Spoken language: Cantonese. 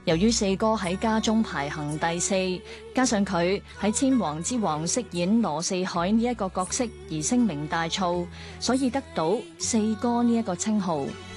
由於四哥喺家中排行第四，加上佢喺千王之王飾演羅四海呢一個角色而聲名大噪，所以得到四哥呢一個稱號。